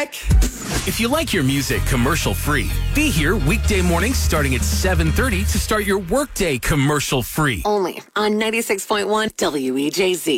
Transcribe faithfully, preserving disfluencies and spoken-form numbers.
back. If you like your music commercial-free, be here weekday mornings starting at seven thirty to start your workday commercial-free. Only on ninety-six point one W E J Z.